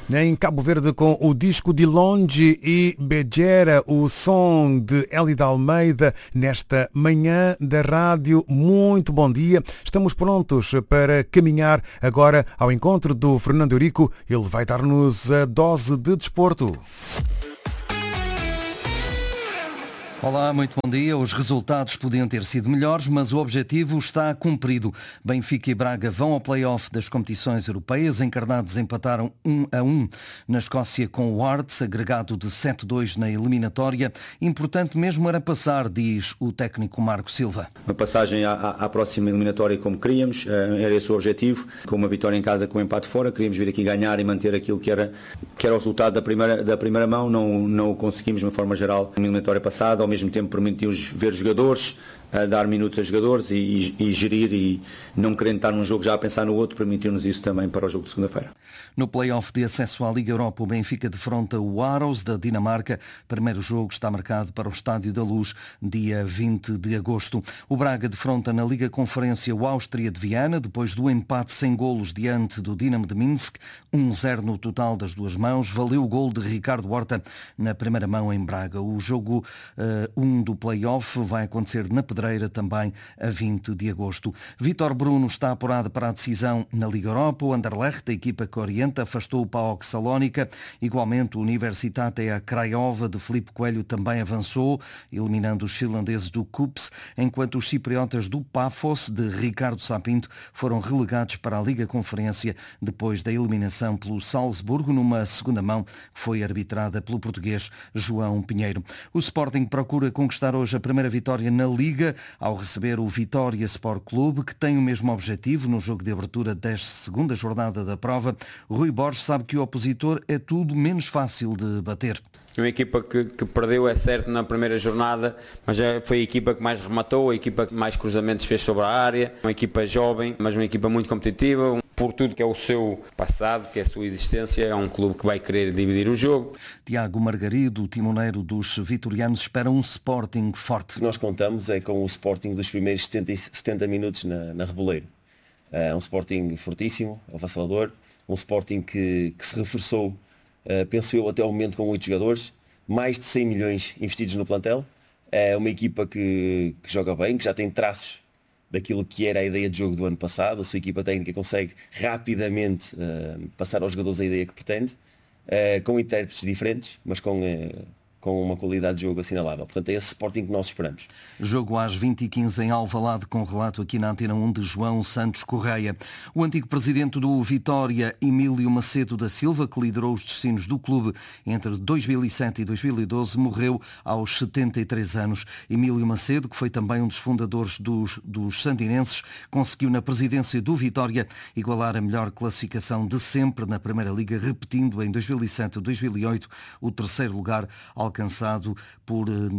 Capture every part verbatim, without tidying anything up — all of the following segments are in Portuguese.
Em Cabo Verde, com o disco de Longe e Begera, o som de Elida Almeida, nesta manhã da rádio. Muito bom dia. Estamos prontos para caminhar agora ao encontro do Fernando Eurico. Ele vai dar-nos a dose de desporto. Olá, muito bom dia. Os resultados podiam ter sido melhores, mas o objetivo está cumprido. Benfica e Braga vão ao play-off das competições europeias. Encarnados empataram um a um na Escócia com o Hearts, agregado de sete a dois na eliminatória. Importante mesmo era passar, diz o técnico Marco Silva. Uma passagem à, à próxima eliminatória como queríamos, era esse o objetivo. Com uma vitória em casa, com um empate fora, queríamos vir aqui ganhar e manter aquilo que era, que era o resultado da primeira, da primeira mão. Não, não o conseguimos de uma forma geral na eliminatória passada. Ao mesmo tempo permitiu-nos ver os jogadores, a dar minutos a jogadores e, e, e gerir, e não querendo estar num jogo já a pensar no outro, permitiu-nos isso também para o jogo de segunda-feira. No play-off de acesso à Liga Europa, o Benfica defronta o Aros da Dinamarca. Primeiro jogo está marcado para o Estádio da Luz, dia vinte de agosto. O Braga defronta na Liga Conferência o Áustria de Viana, depois do empate sem golos diante do Dinamo de Minsk, um a zero no total das duas mãos. Valeu o gol de Ricardo Horta na primeira mão em Braga. O jogo um do play-off vai acontecer na Pedreira, também a vinte de agosto. Vítor Bruno está apurado para a decisão na Liga Europa. O Anderlecht, a equipa que orienta, afastou o PAOK Salónica. Igualmente, o Universitatea Craiova de Filipe Coelho também avançou, eliminando os finlandeses do Kups, enquanto os cipriotas do Pafos, de Ricardo Sapinto, foram relegados para a Liga Conferência depois da eliminação pelo Salzburgo, numa segunda mão que foi arbitrada pelo português João Pinheiro. O Sporting procura conquistar hoje a primeira vitória na Liga, ao receber o Vitória Sport Clube, que tem o mesmo objetivo no jogo de abertura da segunda jornada da prova. Rui Borges sabe que o opositor é tudo menos fácil de bater. Uma equipa que, que perdeu, é certo, na primeira jornada, mas foi a equipa que mais rematou, a equipa que mais cruzamentos fez sobre a área, uma equipa jovem, mas uma equipa muito competitiva. Por tudo que é o seu passado, que é a sua existência, é um clube que vai querer dividir o jogo. Tiago Margarido, timoneiro dos vitorianos, espera um Sporting forte. O que nós contamos é com o Sporting dos primeiros setenta, setenta minutos na, na Reboleiro. É um Sporting fortíssimo, avassalador, um Sporting que, que se reforçou, uh, penso eu, até ao momento com oito jogadores, mais de cem milhões investidos no plantel. É uma equipa que, que joga bem, que já tem traços daquilo que era a ideia de jogo do ano passado. A sua equipa técnica consegue rapidamente uh, passar aos jogadores a ideia que pretende, uh, com intérpretes diferentes, mas com, uh, com uma qualidade de jogo assinalável. Portanto, é esse Sporting que nós esperamos. Jogo às vinte e quinze em Alvalade, com relato aqui na Antena um de João Santos Correia. O antigo presidente do Vitória, Emílio Macedo da Silva, que liderou os destinos do clube entre dois mil e sete e dois mil e doze, morreu aos setenta e três anos. Emílio Macedo, que foi também um dos fundadores dos, dos Sandinenses, conseguiu na presidência do Vitória igualar a melhor classificação de sempre na Primeira Liga, repetindo em dois mil e sete e dois mil e oito o terceiro lugar alcançado por, uh,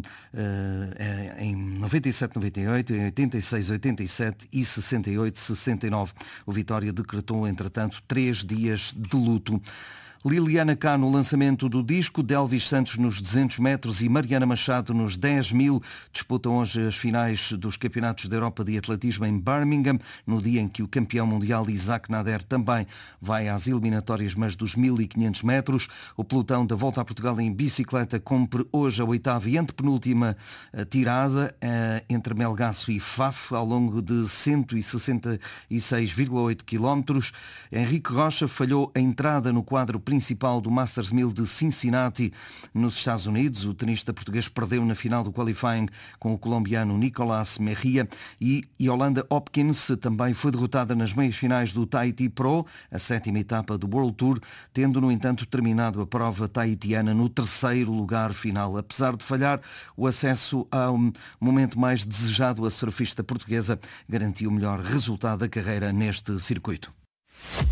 uh, em noventa e sete noventa e oito, em oitenta e seis oitenta e sete e sessenta e oito sessenta e nove. O Vitória decretou, entretanto, três dias de luto. Liliana Cá no lançamento do disco, Delvis Santos nos duzentos metros e Mariana Machado nos dez mil. Disputam hoje as finais dos Campeonatos da Europa de Atletismo em Birmingham, no dia em que o campeão mundial Isaac Nader também vai às eliminatórias, mas dos mil e quinhentos metros. O pelotão da Volta a Portugal em bicicleta cumpre hoje a oitava e antepenúltima tirada entre Melgaço e Faf, ao longo de cento e sessenta e seis vírgula oito quilómetros. Henrique Rocha falhou a entrada no quadro principal principal do Masters mil de Cincinnati, nos Estados Unidos. O tenista português perdeu na final do qualifying com o colombiano Nicolás Mejia, e Yolanda Hopkins também foi derrotada nas meias finais do Tahiti Pro, a sétima etapa do World Tour, tendo, no entanto, terminado a prova tahitiana no terceiro lugar final. Apesar de falhar o acesso ao momento mais desejado, a surfista portuguesa garantiu o melhor resultado da carreira neste circuito.